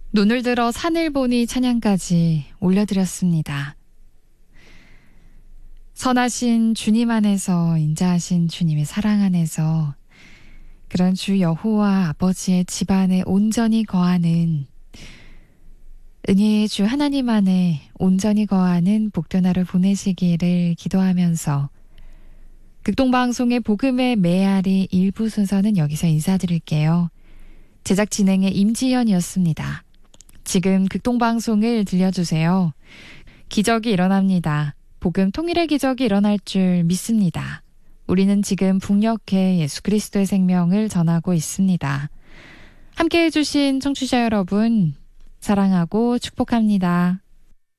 눈을 들어 산을 보니 찬양까지 올려드렸습니다. 선하신 주님 안에서, 인자하신 주님의 사랑 안에서, 그런 주 여호와 아버지의 집안에 온전히 거하는, 은혜의 주 하나님 안에 온전히 거하는 복된 하루 보내시기를 기도하면서 극동방송의 복음의 메아리 일부 순서는 여기서 인사드릴게요. 제작 진행의 임지연이었습니다. 지금 극동방송을 들려주세요. 기적이 일어납니다. 복음 통일의 기적이 일어날 줄 믿습니다. 우리는 지금 북녘에 예수 그리스도의 생명을 전하고 있습니다. 함께해 주신 청취자 여러분, 사랑하고 축복합니다.